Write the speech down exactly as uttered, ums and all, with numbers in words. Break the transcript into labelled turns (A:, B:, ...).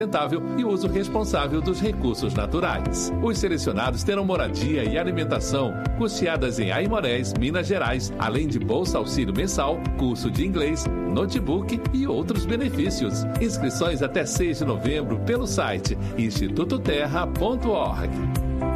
A: e uso responsável dos recursos naturais. Os selecionados terão moradia e alimentação custeadas em Aimorés, Minas Gerais, além de bolsa auxílio mensal, curso de inglês, notebook e outros benefícios. Inscrições até seis de novembro pelo site instituto terra ponto org.